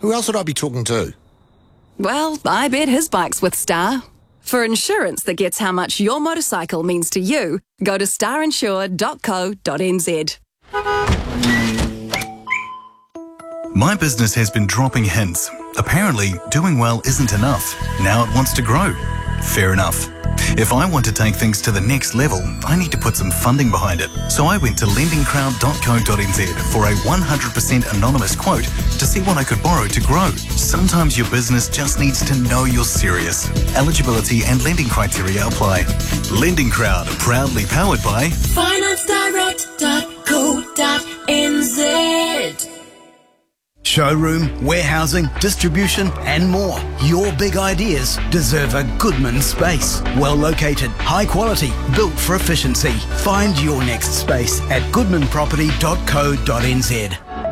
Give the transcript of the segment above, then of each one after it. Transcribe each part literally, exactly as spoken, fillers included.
Who else would I be talking to? Well, I bet his bike's with Star. For insurance that gets how much your motorcycle means to you, go to star insure dot co dot n z. My business has been dropping hints. Apparently, doing well isn't enough. Now it wants to grow. Fair enough. If I want to take things to the next level, I need to put some funding behind it. So I went to lending crowd dot co dot n z for a one hundred percent anonymous quote to see what I could borrow to grow. Sometimes your business just needs to know you're serious. Eligibility and lending criteria apply. Lending Crowd, proudly powered by finance direct dot co dot n z. Showroom, warehousing, distribution and more. Your big ideas deserve a Goodman space. Well located, high quality, built for efficiency. Find your next space at goodman property dot co dot n z.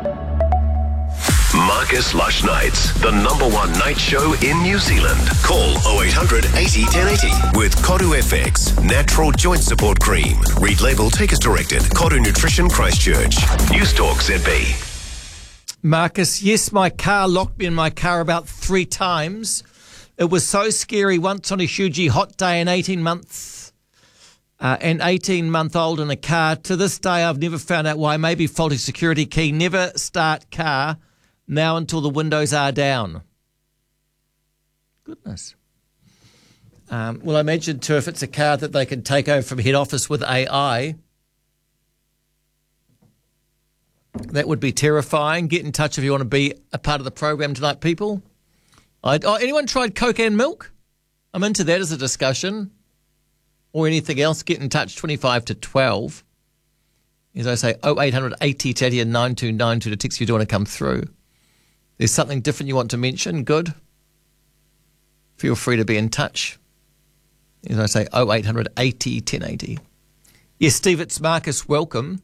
Marcus Lush Nights, the number one night show in New Zealand. Call oh eight hundred eighty ten eighty with Koru F X, natural joint support cream. Read label, take as directed. Koru Nutrition Christchurch. News Talk Z B. Marcus, yes, my car locked me in my car about three times. It was so scary once on a huge hot day, an eighteen months, uh, an eighteen-month-old in a car. To this day, I've never found out why. Maybe faulty security key. Never start car now until the windows are down. Goodness. Um, well, I imagine, too, if it's a car that they can take over from head office with A I, that would be terrifying. Get in touch if you want to be a part of the program tonight, people. I, oh, anyone tried Coke and milk? I'm into that as a discussion. Or anything else, get in touch, twenty-five to twelve. As I say, oh eight hundred eighty eighty and nine two nine two to text if you do want to come through. There's something different you want to mention, good. Feel free to be in touch. As I say, oh eight hundred eighty ten eighty. Yes, Steve, it's Marcus. Welcome.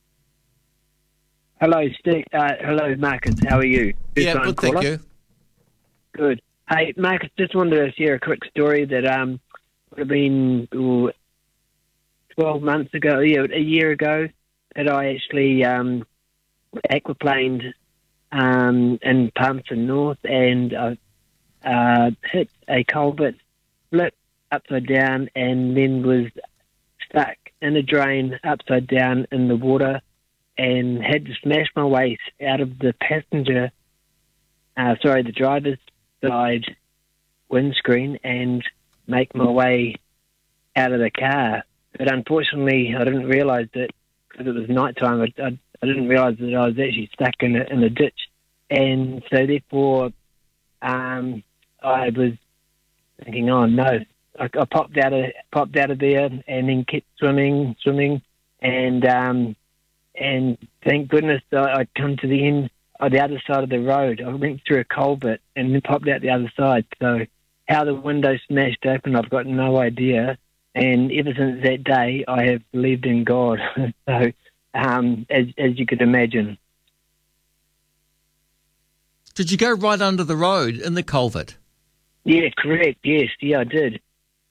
Hello, Steve. Uh, hello, Marcus. How are you? First yeah, good, thank you. Good. Hey, Marcus, just wanted to share a quick story that um would have been ooh, twelve months ago, yeah, a year ago, that I actually um, aquaplaned um, in Palmerston North, and I uh, hit a culvert, flipped upside down, and then was stuck in a drain upside down in the water, and had to smash my way out of the passenger, uh, sorry, the driver's side windscreen and make my way out of the car. But unfortunately, I didn't realise that because it was night time. I, I, I didn't realise that I was actually stuck in a, in a ditch, and so therefore, um, I was thinking, "Oh no!" I, I popped out of popped out of there, and then kept swimming, swimming, and um, and thank goodness I, I'd come to the end, on the other side of the road. I went through a culvert and then popped out the other side. So how the window smashed open, I've got no idea. And ever since that day, I have believed in God. so, um, as, as you could imagine. Did you go right under the road in the culvert? Yeah, correct. Yes, yeah, I did.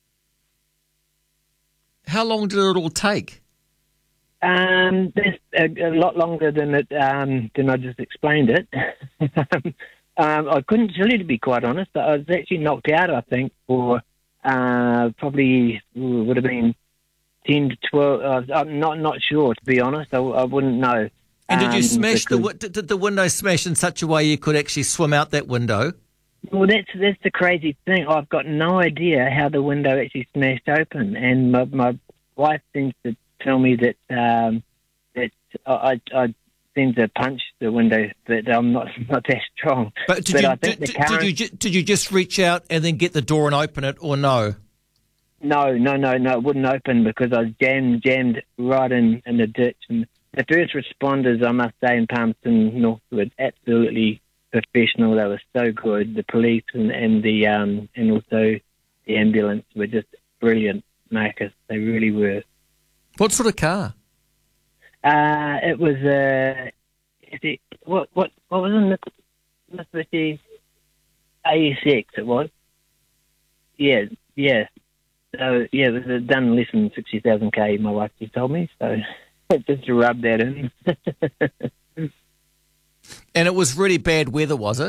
How long did it all take? Um, that's a, a lot longer than it um, than I just explained it. um, I couldn't tell you, to be quite honest. I was actually knocked out, I think, for uh, probably ooh, would have been ten to twelve. Uh, I'm not not sure, to be honest. I, I wouldn't know. And did you um, smash because, the did the window smash in such a way you could actually swim out that window? Well, that's that's the crazy thing. I've got no idea how the window actually smashed open, and my, my wife seems to tell me that um, that I, I seem to punch the window, but I'm not not that strong. But did but you I think did, the current, did you ju- did you just reach out and then get the door and open it, or no? No, no, no, no. It wouldn't open because I was jammed jammed right in, in the ditch. And the first responders, I must say, in Palmerston North were absolutely professional. They were so good. The police and, and the um, and also the ambulance were just brilliant, Marcus. They really were. What sort of car? Uh, it was a uh, what what what was it? Mitsubishi A S X. It was. Yeah, yeah. So yeah, it was done less than sixty thousand k. My wife just told me, so just to rub that in. And it was really bad weather, was it?